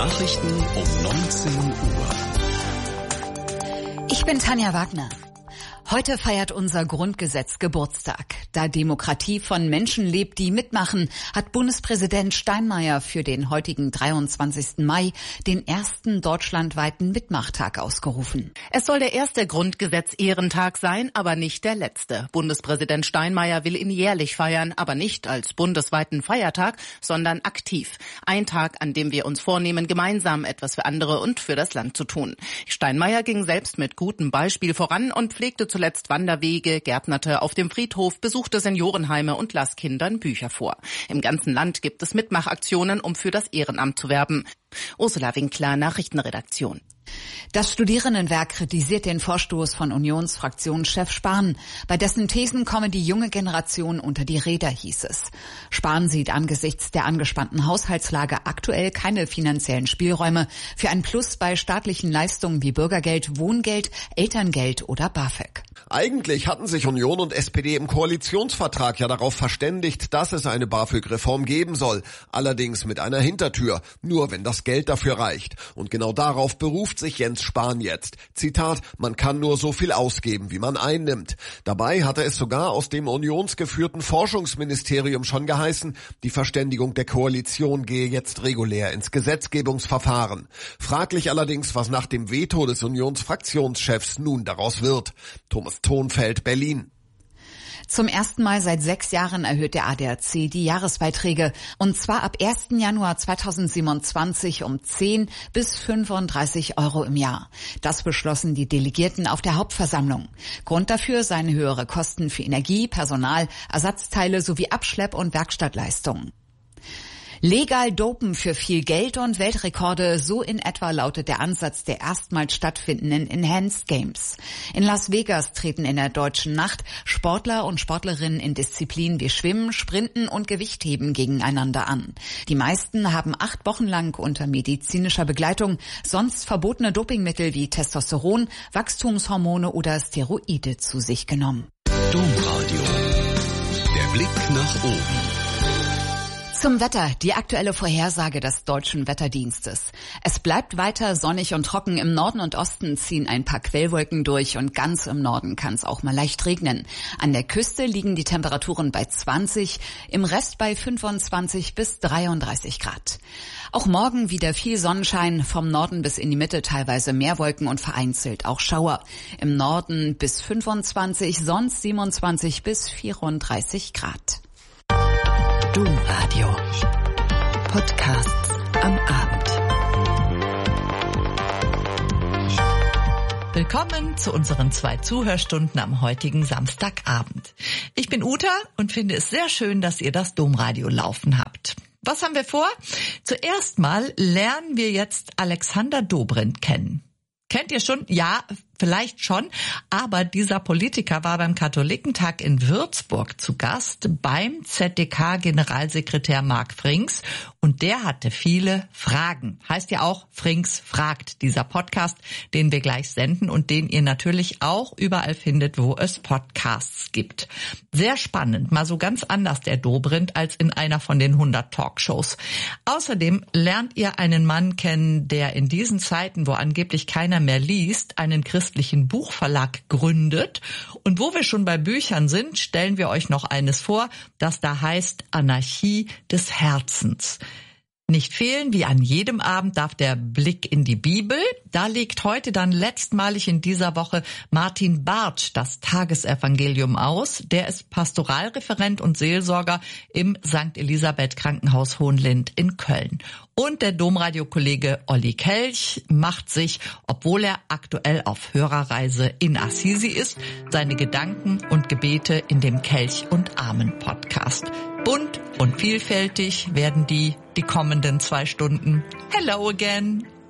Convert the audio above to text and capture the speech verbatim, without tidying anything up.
Nachrichten um neunzehn Uhr. Ich bin Tanja Wagner. Heute feiert unser Grundgesetz Geburtstag. Da Demokratie von Menschen lebt, die mitmachen, hat Bundespräsident Steinmeier für den heutigen dreiundzwanzigsten Mai den ersten deutschlandweiten Mitmachtag ausgerufen. Es soll der erste Grundgesetz-Ehrentag sein, aber nicht der letzte. Bundespräsident Steinmeier will ihn jährlich feiern, aber nicht als bundesweiten Feiertag, sondern aktiv. Ein Tag, an dem wir uns vornehmen, gemeinsam etwas für andere und für das Land zu tun. Steinmeier ging selbst mit gutem Beispiel voran und pflegte zuletzt Wanderwege, gärtnerte auf dem Friedhof, besuchte Seniorenheime und las Kindern Bücher vor. Im ganzen Land gibt es Mitmachaktionen, um für das Ehrenamt zu werben. Ursula Winkler, Nachrichtenredaktion. Das Studierendenwerk kritisiert den Vorstoß von Unionsfraktionschef Spahn. Bei dessen Thesen komme die junge Generation unter die Räder, hieß es. Spahn sieht angesichts der angespannten Haushaltslage aktuell keine finanziellen Spielräume für ein Plus bei staatlichen Leistungen wie Bürgergeld, Wohngeld, Elterngeld oder BAföG. Eigentlich hatten sich Union und S P D im Koalitionsvertrag ja darauf verständigt, dass es eine BAföG-Reform geben soll. Allerdings mit einer Hintertür, nur wenn das Geld dafür reicht. Und genau darauf beruft sich Jens Spahn jetzt. Zitat, man kann nur so viel ausgeben, wie man einnimmt. Dabei hatte es sogar aus dem unionsgeführten Forschungsministerium schon geheißen, die Verständigung der Koalition gehe jetzt regulär ins Gesetzgebungsverfahren. Fraglich allerdings, was nach dem Veto des Unionsfraktionschefs nun daraus wird. Thomas Thonfeld, Berlin. Zum ersten Mal seit sechs Jahren erhöht der A D A C die Jahresbeiträge. Und zwar ab ersten Januar zweitausendsiebenundzwanzig um zehn bis fünfunddreißig Euro im Jahr. Das beschlossen die Delegierten auf der Hauptversammlung. Grund dafür seien höhere Kosten für Energie, Personal, Ersatzteile sowie Abschlepp- und Werkstattleistungen. Legal dopen für viel Geld und Weltrekorde, so in etwa lautet der Ansatz der erstmals stattfindenden Enhanced Games. In Las Vegas treten in der deutschen Nacht Sportler und Sportlerinnen in Disziplinen wie Schwimmen, Sprinten und Gewichtheben gegeneinander an. Die meisten haben acht Wochen lang unter medizinischer Begleitung sonst verbotene Dopingmittel wie Testosteron, Wachstumshormone oder Steroide zu sich genommen. Domradio. Der Blick nach oben. Zum Wetter, die aktuelle Vorhersage des Deutschen Wetterdienstes. Es bleibt weiter sonnig und trocken. Im Norden und Osten ziehen ein paar Quellwolken durch und ganz im Norden kann es auch mal leicht regnen. An der Küste liegen die Temperaturen bei zwanzig, im Rest bei fünfundzwanzig bis dreiunddreißig Grad. Auch morgen wieder viel Sonnenschein, vom Norden bis in die Mitte teilweise mehr Wolken und vereinzelt auch Schauer. Im Norden bis fünfundzwanzig, sonst siebenundzwanzig bis vierunddreißig Grad. Domradio. Podcasts am Abend. Willkommen zu unseren zwei Zuhörstunden am heutigen Samstagabend. Ich bin Uta und finde es sehr schön, dass ihr das Domradio laufen habt. Was haben wir vor? Zuerst mal lernen wir jetzt Alexander Dobrindt kennen. Kennt ihr schon? Ja, vielleicht schon, aber dieser Politiker war beim Katholikentag in Würzburg zu Gast beim Z D K-Generalsekretär Marc Frings und der hatte viele Fragen. Heißt ja auch Frings fragt, dieser Podcast, den wir gleich senden und den ihr natürlich auch überall findet, wo es Podcasts gibt. Sehr spannend, mal so ganz anders der Dobrindt als in einer von den hundert Talkshows. Außerdem lernt ihr einen Mann kennen, der in diesen Zeiten, wo angeblich keiner mehr liest, einen christlichen Buchverlag gründet. Und wo wir schon bei Büchern sind, stellen wir euch noch eines vor, das da heißt Anarchie des Herzens. Nicht fehlen, wie an jedem Abend, darf der Blick in die Bibel. Da legt heute dann letztmalig in dieser Woche Martin Bartsch das Tagesevangelium aus. Der ist Pastoralreferent und Seelsorger im Sankt Elisabeth Krankenhaus Hohenlind in Köln. Und der Domradio-Kollege Olli Kelch macht sich, obwohl er aktuell auf Hörerreise in Assisi ist, seine Gedanken und Gebete in dem Kelch und Amen Podcast. Bunt und vielfältig werden die die kommenden zwei Stunden. Hello again!